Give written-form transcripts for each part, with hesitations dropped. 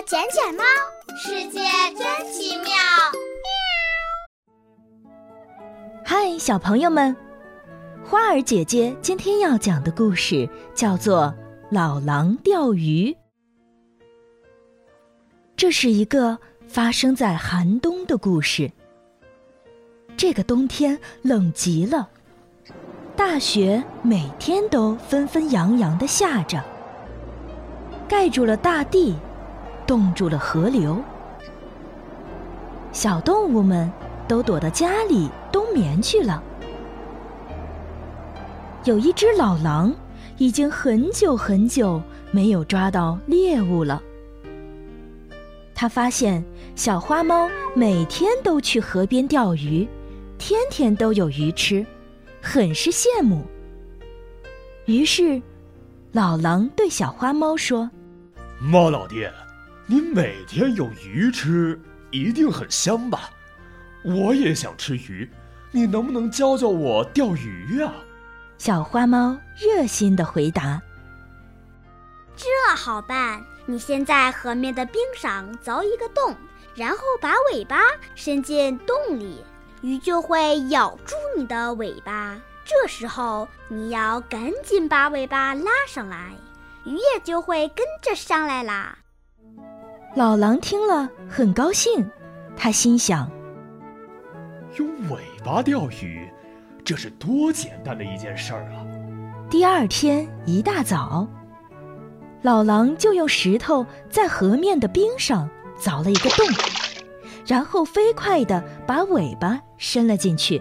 捡捡猫，世界真奇妙。 嗨，小朋友们，花儿姐姐今天要讲的故事叫做《老狼钓鱼》。这是一个发生在寒冬的故事。这个冬天冷极了，大雪每天都纷纷扬扬地下着，盖住了大地，冻住了河流。小动物们都躲到家里冬眠去了。有一只老狼已经很久很久没有抓到猎物了。他发现小花猫每天都去河边钓鱼，天天都有鱼吃，很是羡慕。于是老狼对小花猫说： 猫老弟，你每天有鱼吃，一定很香吧？我也想吃鱼，你能不能教教我钓鱼啊？ 小花猫热心地回答： 这好办，你先在河面的冰上凿一个洞，然后把尾巴伸进洞里，鱼就会咬住你的尾巴。这时候你要赶紧把尾巴拉上来，鱼也就会跟着上来啦。 老狼听了很高兴，他心想： 用尾巴钓鱼，这是多简单的一件事儿啊！ 第二天一大早，老狼就用石头在河面的冰上凿了一个洞，然后飞快地把尾巴伸了进去。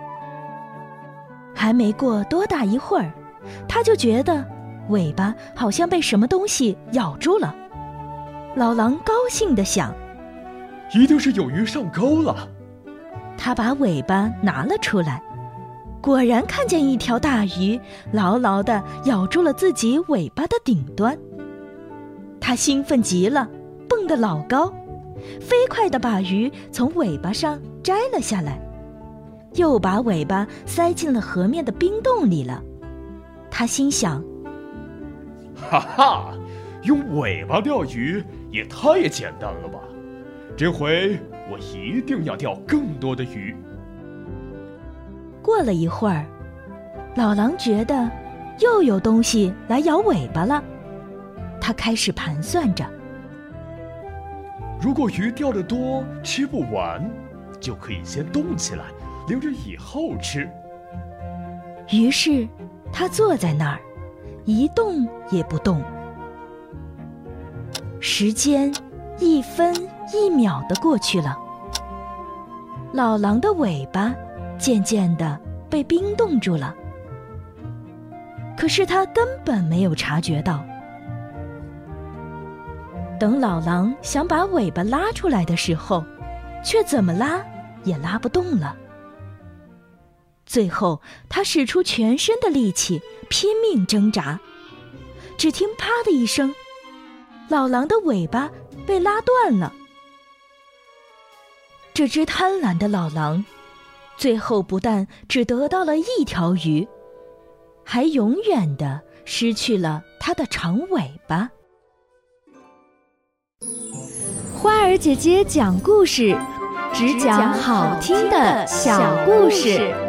还没过多大一会儿，他就觉得尾巴好像被什么东西咬住了。老狼高兴地想： 一定是有鱼上钩了。 他把尾巴拿了出来，果然看见一条大鱼牢牢地咬住了自己尾巴的顶端。他兴奋极了，蹦得老高，飞快地把鱼从尾巴上摘了下来，又把尾巴塞进了河面的冰洞里了。他心想： 哈哈，用尾巴钓鱼也太简单了吧！这回我一定要钓更多的鱼。 过了一会儿，老狼觉得又有东西来咬尾巴了。他开始盘算着， 如果鱼钓得多，吃不完，就可以先冻起来，留着以后吃。 于是他坐在那儿，一动也不动。时间一分一秒地过去了，老狼的尾巴渐渐地被冰冻住了，可是他根本没有察觉到。等老狼想把尾巴拉出来的时候，却怎么拉也拉不动了。最后他使出全身的力气拼命挣扎，只听啪的一声，老狼的尾巴被拉断了。这只贪婪的老狼最后不但只得到了一条鱼，还永远地失去了它的长尾巴。 花儿姐姐讲故事，只讲好听的小故事。